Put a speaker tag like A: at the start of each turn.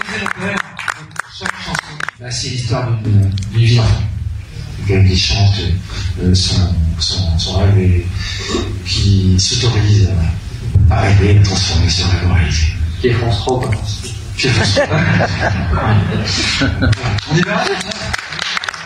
A: Chaque chanson, bah, c'est l'histoire d'une vie d'enfant. Quelqu'un qui chante son rêve et qui s'autorise à rêver, à transformer son rêve en réalité.
B: Qui est France 3, quoi.
A: On y va?